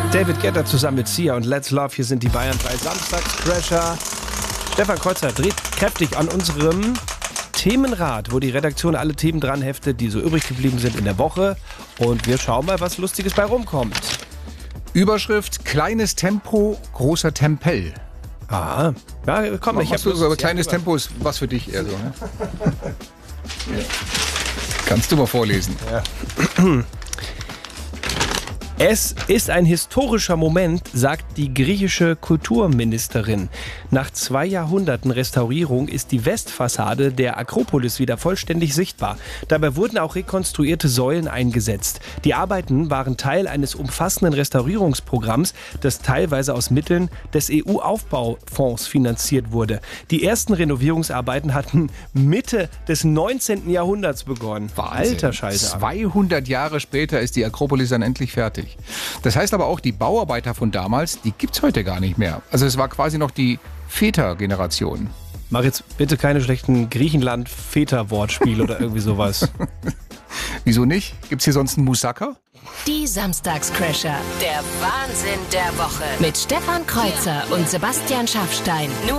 David Guetta zusammen mit Sia und Let's Love. Hier sind die Bayern 3 Samstagscrasher. Stefan Kreuzer dreht kräftig an unserem Themenrad, wo die Redaktion alle Themen dran heftet, die so übrig geblieben sind in der Woche. Und wir schauen mal, was Lustiges bei rumkommt. Überschrift: Kleines Tempo, großer Tempel. Ah, ja, komm, ich habe so, aber kleines Tempo ist was für dich eher so, ne? Ja. Kannst du mal vorlesen. Ja. Es ist ein historischer Moment, sagt die griechische Kulturministerin. Nach 2 Jahrhunderten Restaurierung ist die Westfassade der Akropolis wieder vollständig sichtbar. Dabei wurden auch rekonstruierte Säulen eingesetzt. Die Arbeiten waren Teil eines umfassenden Restaurierungsprogramms, das teilweise aus Mitteln des EU-Aufbaufonds finanziert wurde. Die ersten Renovierungsarbeiten hatten Mitte des 19. Jahrhunderts begonnen. Wahnsinn. Alter Scheiße. 200 Jahre später ist die Akropolis dann endlich fertig. Das heißt aber auch, die Bauarbeiter von damals, die gibt's heute gar nicht mehr. Also es war quasi noch die Vätergeneration. Mach jetzt bitte keine schlechten Griechenland-Väter-Wortspiele oder irgendwie sowas. Wieso nicht? Gibt's hier sonst einen Moussaka? Die Samstagscrasher. Der Wahnsinn der Woche. Mit Stefan Kreuzer und Sebastian Schaffstein. Nur